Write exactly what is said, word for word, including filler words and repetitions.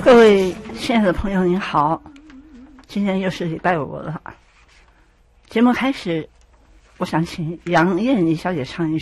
各位亲爱的朋友您好，今天又是礼拜五了。节目开始，我想请杨艳妮小姐唱一